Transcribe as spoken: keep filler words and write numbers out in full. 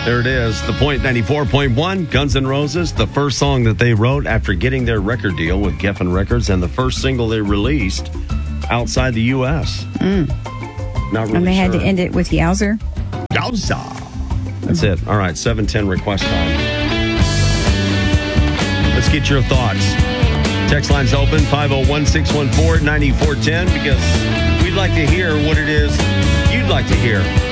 There it is. The Point ninety-four point one, Guns N' Roses, the first song that they wrote after getting their record deal with Geffen Records and the first single they released outside the U S. Mm. Not really And they sure. had to end it with Yowzer. Yowza. That's it. All right, seven ten request time. Let's get your thoughts. Text line's open, five oh one, six one four, nine four one oh, because we'd like to hear what it is you'd like to hear.